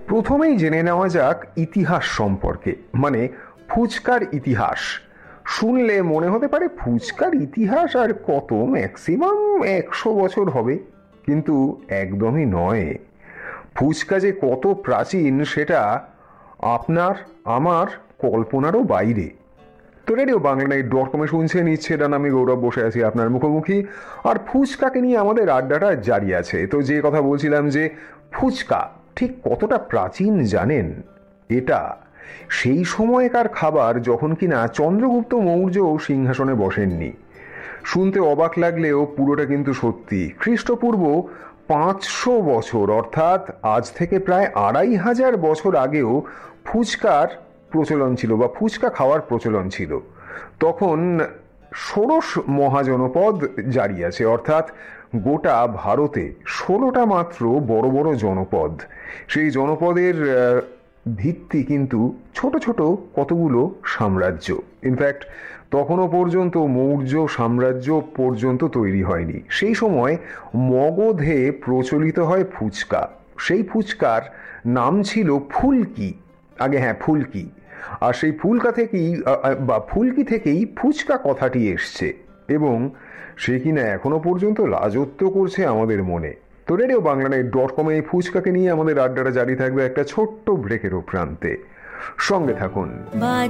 প্রথমেই জেনে নেওয়া যাক ইতিহাস সম্পর্কে, মানে ফুচকার ইতিহাস। শুনলে মনে হতে পারে ফুচকার ইতিহাস আর কত, ম্যাক্সিমাম 100 বছর হবে, কিন্তু একদমই নয়। ফুচকা যে কত প্রাচীন সেটা আপনার আমার কল্পনারও বাইরে। তো রেডিও বাংলা.com শুনছেন ইচ্ছেডান, আমি গৌরব বসে আছি আপনার মুখোমুখি, আর ফুচকাকে নিয়ে আমাদের আড্ডাটা জারি আছে। তো যে কথা বলছিলাম যে ফুচকা ঠিক কতটা প্রাচীন জানেন? এটা সেই সময়কার খাবার যখন কিনা চন্দ্রগুপ্ত মৌর্য সিংহাসনে বসেননি। শুনতে অবাক লাগলেও পুরোটা কিন্তু সত্যি। খ্রিস্টপূর্ব 500 বছর, অর্থাৎ আজ থেকে প্রায় 2500 বছর আগেও ফুচকার প্রচলন ছিল বা ফুচকা খাওয়ার প্রচলন ছিল। তখন ষোড়শ মহাজনপদ জারি আছে, অর্থাৎ গোটা ভারতে 16টা মাত্র বড় বড় জনপদ। সেই জনপদের ভিত্তি কিন্তু ছোট ছোট কতগুলো সাম্রাজ্য। ইনফ্যাক্ট তখনও পর্যন্ত মৌর্য সাম্রাজ্য পর্যন্ত তৈরি হয়নি। সেই সময় মগধে প্রচলিত হয় ফুচকা। সেই ফুচকার নাম ছিল ফুলকি, আগে হ্যাঁ ফুলকি। আর সেই ফুলকি থেকেই ফুচকা কথাটি এসছে, এবং সে কিনা এখনো পর্যন্ত রাজত্ব করছে আমাদের মনে। তো রেডিও বাংলা.com এই ফুচকাকে নিয়ে আমাদের আড্ডাটা জারি থাকবে একটা ছোট্ট ব্রেকেরও প্রান্তে। সঙ্গে থাকুন।